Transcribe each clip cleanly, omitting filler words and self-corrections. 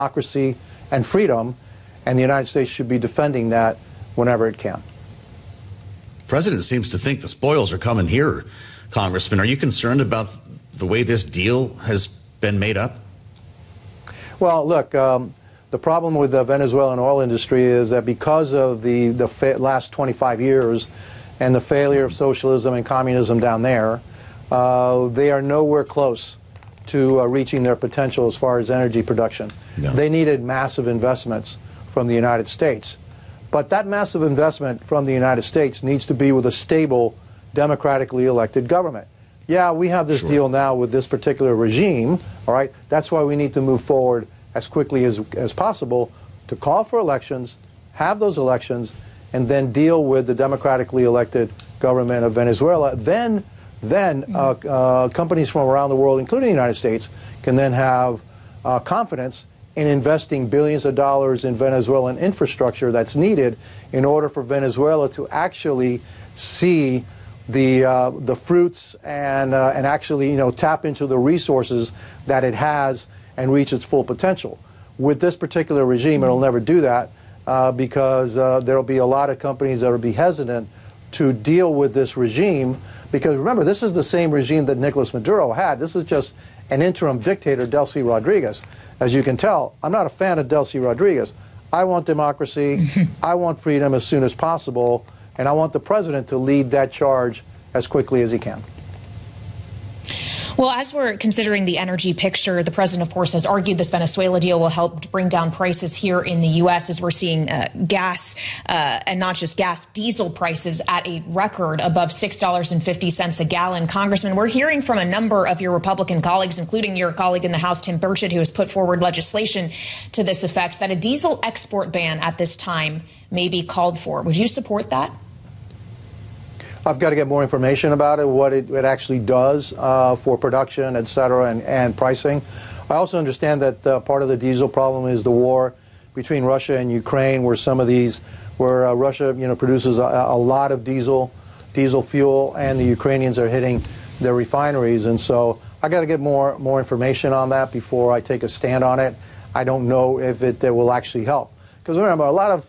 democracy and freedom, and the United States should be defending that whenever it can. The president seems to think the spoils are coming here, Congressman. Are you concerned about the way this deal has been made up? Well, look, the problem with the Venezuelan oil industry is that because of the last 25 years and the failure of socialism and communism down there, they are nowhere close to reaching their potential as far as energy production. No. They needed massive investments from the United States. But that massive investment from the United States needs to be with a stable, democratically elected government. Yeah, we have this deal now with this particular regime, all right? That's why we need to move forward as quickly as possible to call for elections, have those elections, and then deal with the democratically elected government of Venezuela. Then companies from around the world, including the United States, can then have confidence in investing billions of dollars in Venezuelan infrastructure that's needed in order for Venezuela to actually see the fruits and actually tap into the resources that it has and reach its full potential. With this particular regime, it'll never do that because there'll be a lot of companies that will be hesitant to deal with this regime. Because remember, this is the same regime that Nicolas Maduro had. This is just an interim dictator, Delcy Rodriguez. As you can tell, I'm not a fan of Delcy Rodriguez. I want democracy, I want freedom as soon as possible, and I want the president to lead that charge as quickly as he can. Well, as we're considering the energy picture, the president, of course, has argued this Venezuela deal will help bring down prices here in the U.S. as we're seeing gas and not just gas, diesel prices at a record above $6.50 a gallon. Congressman, we're hearing from a number of your Republican colleagues, including your colleague in the House, Tim Burchett, who has put forward legislation to this effect, that a diesel export ban at this time may be called for. Would you support that? I've got to get more information about it, what it actually does for production, et cetera, and pricing. I also understand that part of the diesel problem is the war between Russia and Ukraine, where Russia, produces a lot of diesel fuel, and the Ukrainians are hitting their refineries. And so I got to get more information on that before I take a stand on it. I don't know if it will actually help, because remember, a lot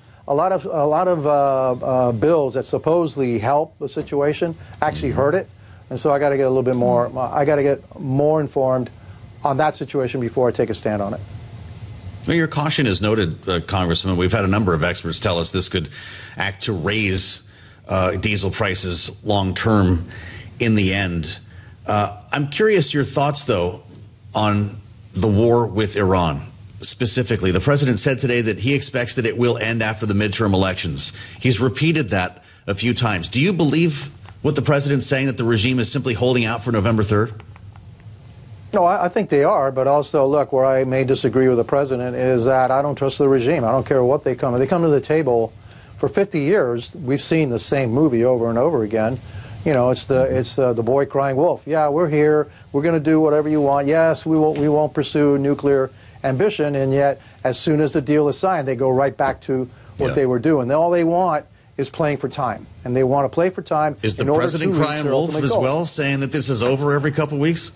of bills that supposedly help the situation actually hurt it, and so I got to get a little bit more. I got to get more informed on that situation before I take a stand on it. Well, your caution is noted, Congressman. We've had a number of experts tell us this could act to raise diesel prices long term in the end. I'm curious your thoughts, though, on the war with Iran. Specifically, the president said today that he expects that it will end after the midterm elections. He's repeated that a few times. Do you believe what the president's saying, that the regime is simply holding out for November 3rd? No, I think they are, but also, look, where I may disagree with the president is that I don't trust the regime. I don't care what they come. They come to the table for 50 years. We've seen the same movie over and over again. It's the boy crying wolf. Yeah, we're here. We're going to do whatever you want. Yes, we won't pursue nuclear ambition, and yet as soon as the deal is signed, they go right back to what they were doing. All they want is playing for time, and they want to play for time. Is the president crying wolf as well, saying that this is over every couple weeks?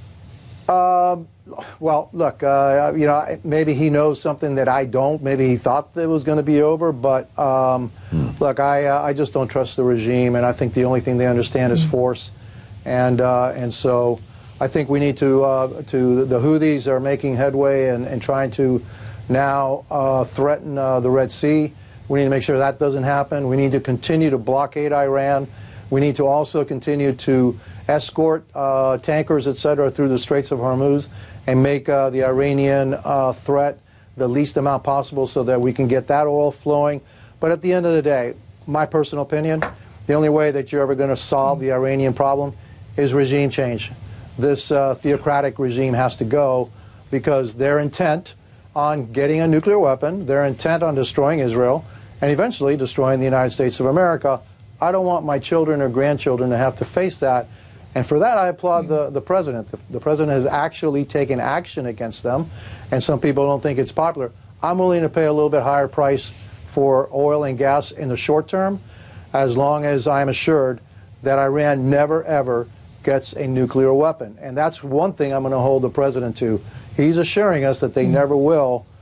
Well, look, maybe he knows something that I don't. Maybe he thought it was going to be over, but look, I just don't trust the regime, and I think the only thing they understand is force, and so I think we need to the Houthis are making headway and trying to now threaten the Red Sea. We need to make sure that doesn't happen. We need to continue to blockade Iran. We need to also continue to escort tankers, et cetera, through the Straits of Hormuz and make the Iranian threat the least amount possible so that we can get that oil flowing. But at the end of the day, my personal opinion, the only way that you're ever going to solve the Iranian problem is regime change. This theocratic regime has to go because they're intent on getting a nuclear weapon. They're intent on destroying Israel and eventually destroying the United States of America. I don't want my children or grandchildren to have to face that. And for that, I applaud the president. The president has actually taken action against them, and some people don't think it's popular. I'm willing to pay a little bit higher price for oil and gas in the short term, as long as I'm assured that Iran never, ever gets a nuclear weapon. And that's one thing I'm going to hold the president to. He's assuring us that they never will